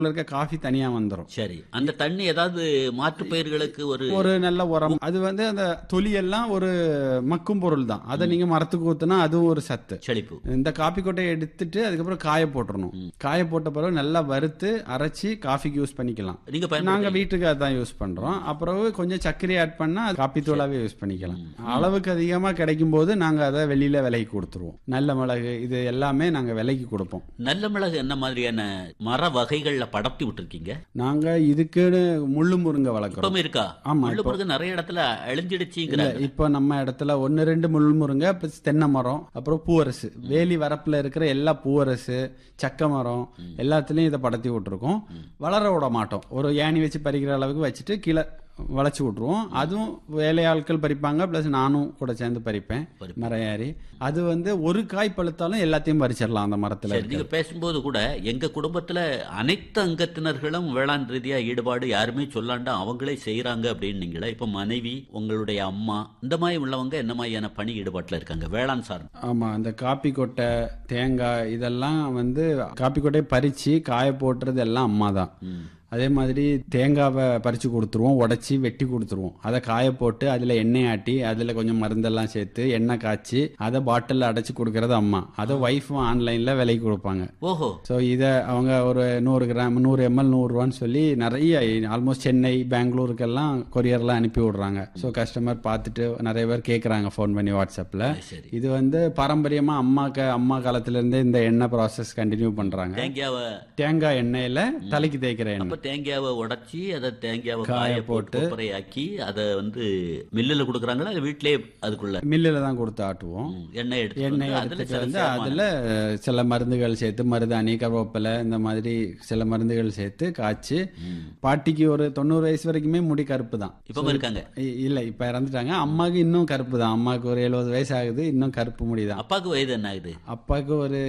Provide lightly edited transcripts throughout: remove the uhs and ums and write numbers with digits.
இருக்க காஃபி தனியா வந்துரும். சரி, அந்த தண்ணி ஏதாவது மாற்று பயிர்களுக்கு ஒரு நல்ல உரம். அது வந்து அந்த தொலி எல்லாம் ஒரு மக்கும் பொருள் தான். அதை நீங்க மரத்துக்கு ஊத்துனா அதுவும் ஒரு சத்து. செழிப்பு. இந்த காப்பி கொட்டையை எடுத்துட்டு அதுக்கப்புறம் காய போட்டுறணும். காய போட்ட பிறகு நல்லா வறுத்து அரைச்சி காஃபிக்கு யூஸ் பண்ணிக்கலாம். நாங்க வீட்டுக்கு அதான் யூஸ் பண்றோம். அப்புறம் கொஞ்சம் சர்க்கரை ஆட் பண்ணா காப்பி தூளாவே யூஸ் பண்ணிக்கலாம். அளவுக்கு அதிகமா கிடைக்கும் போது நாங்க அதை வெளியில விலைக்கு கொடுத்துருவோம். நல்ல மிளகு இது எல்லாமே நாங்க விலைக்கு கொடுப்போம். நல்ல மிளகு என்ன மாதிரியான மர வகைகள்ல படர்த்தி விட்டுருக்கீங்க? நாங்க இதுக்குன்னு முள்ளு முருங்கை வளர்க்குறோம். இருக்கா? ஆமா, முள்ளு முருங்கை நிறைய இடத்துல அழிஞ்சிடுச்சுங்கிற. இப்ப நம்ம இடத்துல 1-2 முள் முருங்கை, தென்னை மரம், அப்புறம் பூவரசு, வேலி வரப்புல இருக்கிற எல்லா பூவரசு, சக்க மரம் எல்லாத்துலயும் இதை படத்தி விட்டுருக்கோம். வளர விட மாட்டோம். ஒரு ஏணி வச்சு பறிக்கிற அளவுக்கு வச்சுட்டு கீழே வளைச்சு விட்டுருவோம். அதுவும் வேலையாட்கள் பறிப்பாங்க, பிளஸ் நானும் கூட சேர்ந்து பறிப்பேன் மரம் ஏறி. அது வந்து ஒரு காய் பழுத்தாலும் எல்லாத்தையும் பறிச்சிடலாம் அந்த மரத்துல. நீங்க பேசும்போது கூட எங்க குடும்பத்துல அனைத்து அங்கத்தினர்களும் வேளாண் ரீதியா ஈடுபாடு யாருமே சொல்லாண்டா அவங்களே செய்யறாங்க அப்படின்னீங்களா? இப்ப மனைவி, உங்களுடைய அம்மா, இந்த மாதிரி உள்ளவங்க என்ன மாதிரியான பணி ஈடுபாட்டுல இருக்காங்க வேளாண் சார்? ஆமா, அந்த காப்பி கொட்டை, தேங்காய் இதெல்லாம் வந்து காப்பி கொட்டையை பறிச்சு காய போட்டுறது எல்லாம் அம்மா தான். அதே மாதிரி தேங்காவை பறிச்சு கொடுத்துருவோம், உடைச்சி வெட்டி கொடுத்துருவோம். அதை காய போட்டு அதில் எண்ணெய் ஆட்டி அதில் கொஞ்சம் மருந்தெல்லாம் சேர்த்து எண்ணெய் காய்ச்சி அதை பாட்டிலில் அடைச்சி கொடுக்கறது அம்மா. அதை ஒய்ஃபும் ஆன்லைனில் விலைக்கு கொடுப்பாங்க. ஓஹோ. ஸோ இதை அவங்க ஒரு 100 கிராம் 100 ml 100 ரூபான்னு சொல்லி நிறைய ஆல்மோஸ்ட் சென்னை, பெங்களூருக்கெல்லாம் கொரியர்லாம் அனுப்பி விடுறாங்க. ஸோ கஸ்டமர் பார்த்துட்டு நிறைய பேர் கேட்குறாங்க ஃபோன் பண்ணி வாட்ஸ்அப்பில். இது வந்து பாரம்பரியமாக அம்மா காலத்திலேருந்தே இந்த எண்ணெய் ப்ராசஸ் கண்டினியூ பண்ணுறாங்க. தேங்காய் எண்ணெயில் தலைக்கு தேய்க்கிற எண்ணெய். தேங்காவை உடைச்சி அதை தேங்காவை காய போட்டு ஆக்கி அதை வந்து மில்லில் கொடுக்குறாங்களா? வீட்டிலே அதுக்குள்ள மில்லில் தான் கொடுத்து ஆட்டுவோம். எண்ணெய் எடுத்துட்டு வந்து அதில் சில மருந்துகள் சேர்த்து, மருதாணி, கருவேப்பிலை, இந்த மாதிரி சில மருந்துகள் சேர்த்து காய்ச்சி. பாட்டிக்கு ஒரு 90 வயசு வரைக்குமே முடி கருப்பு தான். இப்போ இருக்காங்க இல்ல, இப்ப இறந்துட்டாங்க. அம்மாவுக்கு இன்னும் கருப்பு தான். அம்மாவுக்கு ஒரு 70 வயசு ஆகுது, இன்னும் கருப்பு முடி தான். அப்பாவுக்கு வயது என்ன ஆகுது? அப்பாவுக்கு ஒரு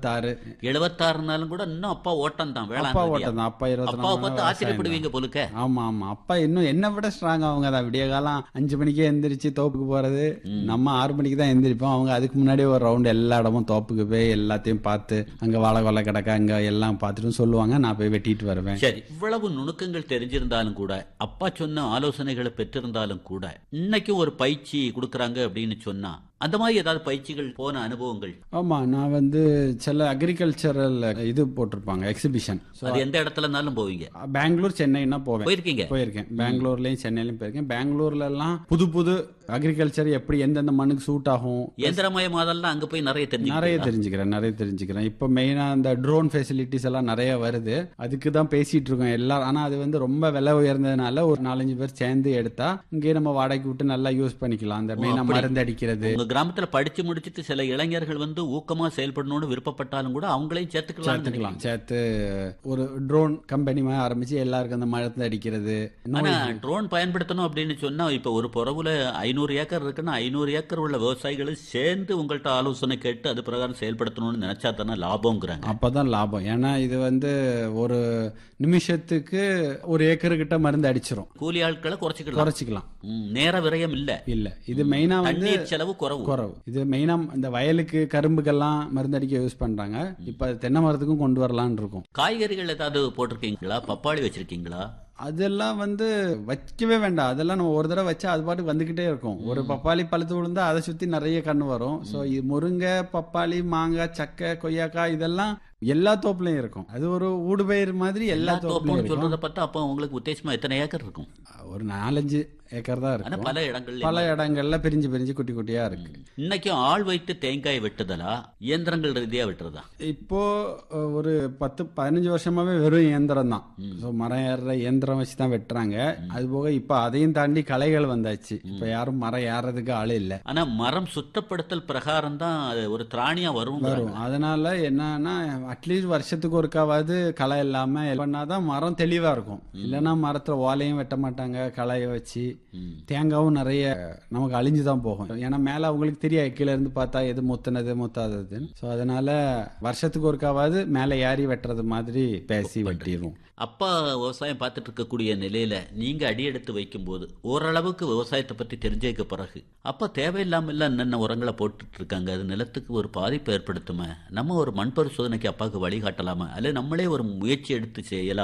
76 கூட இன்னும் அப்பா ஓட்டம் தான். அப்பா ஓட்டம் தான். அப்பா 24 ஆச்சரியப்படுவீங்க போலுக்க. ஆமா ஆமா, அப்பா இன்னும் என்ன விட ஸ்ட்ராங். அவங்க தான் விடிய காலம் 5 மணிக்கே எந்திரிச்சு தோப்புக்கு போறது. நம்ம 6 மணிக்கு தான் எந்திரிப்போம். அவங்க அதுக்கு முன்னாடி ஒரு ரவுண்ட் எல்லா இடமும் தோப்புக்கு போய் எல்லாத்தையும் பார்த்து, அங்க வாழை கொலை கிடக்க அங்க எல்லாம் பார்த்துட்டு சொல்லுவாங்க. நான் போய் வெட்டிட்டு வருவேன். சரி, இவ்வளவு நுணுக்கங்கள் தெரிஞ்சிருந்தாலும் கூட, அப்பா சொன்ன ஆலோசனைகளை பெற்றிருந்தாலும் கூட, இன்னைக்கு ஒரு பயிற்சி கொடுக்கறாங்க அப்படின்னு சொன்னா அந்த மாதிரி ஏதாவது பயிற்சிகள் போன அனுபவங்கள்? ஆமா, நான் வந்து சில அக்ரிகல்ச்சரல் இது போட்டிருப்பாங்க எக்ஸிபிஷன். அது எந்த இடத்துல இருந்தாலும் போவீங்க? பெங்களூர், சென்னைனா போவேன். போயிருக்கேன். பெங்களூர்லயும் சென்னையிலும் போயிருக்கேன். பெங்களூர்ல எல்லாம் புது அக்ரிகல்ச்சர் எப்படி எந்தெந்த மண்ணுக்கு சூட் ஆகும், இயந்திரமயமாதெல்லாம் அங்க போய் நிறைய தெரிஞ்சுக்கிறேன். இப்ப மெயினா அந்த ட்ரோன் ஃபெசிலிட்டிஸ் எல்லாம் நிறைய வருது. அதுக்கு தான் பேசிட்டு இருக்கோம் எல்லாரும். ஆனா அது வந்து ரொம்ப விலை உயர்ந்ததுனால ஒரு 4-5 பேர் சேர்ந்து எடுத்தா இங்கே நம்ம வாடகைக்கு விட்டு நல்லா யூஸ் பண்ணிக்கலாம். அந்த மெயினா மருந்து அடிக்கிறது. கிராமத்துல படிச்சு முடிச்சிட்டு சில இளைஞர்கள் வந்து ஊக்கமா செயல்படணும்னு விருப்பப்பட்டாலும் கூட அவங்களையும் சேர்த்துக்கலாம். சேர்த்து ஒரு ட்ரோன் கம்பெனி ஆரம்பிச்சு எல்லாருக்கும் அந்த மருந்து அடிக்கிறது. ஆனா ட்ரோன் பயன்படுத்தணும் அப்படின்னு சொன்னா, இப்ப ஒரு புறவுல 500 ஏக்கர் இருக்குன்னா 500 ஏக்கர் உள்ள விவசாயிகளும் சேர்ந்து உங்கள்கிட்ட ஆலோசனை கேட்டு அது பிரகாரம் செயல்படுத்தணும்னு நினைச்சா தானே லாபம்ங்கிறாங்க. அப்பதான் லாபம். ஏன்னா இது வந்து ஒரு நிமிஷத்துக்கு 1 ஏக்கர் கிட்ட மருந்து அடிச்சிரும். கூலி ஆட்களை குறைச்சிக்கலாம். நேர விரயம் இல்ல. இது மெயினா வந்து செலவு குறைவு. இது மெயினா இந்த வயலுக்கு கரும்புக்கெல்லாம் மருந்து அடிக்க யூஸ் பண்றாங்க. இப்ப தென்னை மரத்துக்கும் கொண்டு வரலாம்னு இருக்கும். காய்கறிகள் ஏதாவது போட்டிருக்கீங்களா? பப்பாளி வச்சிருக்கீங்களா? அதெல்லாம் வந்து வைக்கவே வேண்டாம். அதெல்லாம் நம்ம ஒரு தடவை வச்சா அது பாட்டுக்கு வந்துகிட்டே இருக்கும். ஒரு பப்பாளி பழுத்து விழுந்தா அதை சுத்தி நிறைய கண்ணு வரும். ஸோ முருங்கை, பப்பாளி, மாங்காய், சக்கை, கொய்யாக்காய் இதெல்லாம் எல்லா தோப்புலயும் இருக்கும். அது ஒரு ஊடுபயிர் மாதிரி எல்லா தோப்புலயும் சொல்றத பார்த்தா அப்ப உங்களுக்கு உத்தேசமா எத்தனை ஏக்கர் இருக்கும்? ஒரு 4-5 ஏக்கர் தான் இருக்கு. பல இடங்கள்ல பிரிஞ்சு குட்டி குட்டியா இருக்கு. இன்னைக்கு ஆள் வைத்து தேங்காய் வெட்டுதலா, இயந்திரங்கள் ரீதியா வெட்டுறதா? இப்போ ஒரு 10-15 வருஷமாவே வெறும் இயந்திரம் தான். மரம் ஏறுற இயந்திரம் வச்சுதான் வெட்டுறாங்க. அது போக இப்ப அதையும் தாண்டி களைகள் வந்தாச்சு. இப்ப யாரும் மரம் ஏறதுக்கு ஆளு இல்ல. ஆனா மரம் சுத்தப்படுத்தல் பிரகாரம் தான் ஒரு திராணியா வரும். அதனால என்னன்னா அட்லீஸ்ட் வருஷத்துக்கு ஒருக்காவது களை இல்லாம பண்ணாதான் மரம் தெளிவா இருக்கும். இல்லைன்னா மரத்துல ஓலையும் வெட்ட மாட்டாங்க களைய வச்சு. தேங்காவும் நிறைய நமக்கு அழிஞ்சுதான் போகும். ஏன்னா மேல அவங்களுக்கு தெரியாது கீழே இருந்து பார்த்தா எது முத்துனது முத்தாததுன்னு. ஸோ அதனால வருஷத்துக்கு ஒருக்காவது மேல ஏறி வெட்டுறது மாதிரி பேசி வெட்டிடுவோம். அப்பா விவசாயம் பார்த்துட்டு இருக்கக்கூடிய நிலையில நீங்க அடியெடுத்து வைக்கும் போது ஓரளவுக்கு விவசாயத்தை பத்தி தெரிஞ்சுக்க பிறகு அப்பா தேவையில்லாம என்னென்ன உரங்களை போட்டுட்டு இருக்காங்க, அது நிலத்துக்கு ஒரு பாதிப்பு ஏற்படுத்துமா, நம்ம ஒரு மண் பரிசோதனைக்கு அப்பாவுக்கு வழிகாட்டலாமா, அல்ல நம்மளே ஒரு முயற்சி எடுத்து செய்யலாம்